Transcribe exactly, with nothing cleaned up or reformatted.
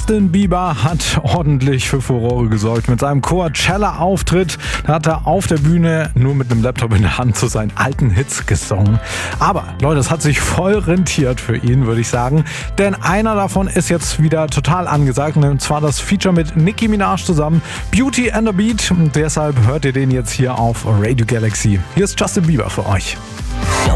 Justin Bieber hat ordentlich für Furore gesorgt. Mit seinem Coachella-Auftritt hat er auf der Bühne nur mit einem Laptop in der Hand zu seinen alten Hits gesungen. Aber Leute, das hat sich voll rentiert für ihn, würde ich sagen. Denn einer davon ist jetzt wieder total angesagt. Und zwar das Feature mit Nicki Minaj zusammen. Beauty and the Beat. Und deshalb hört ihr den jetzt hier auf Radio Galaxy. Hier ist Justin Bieber für euch.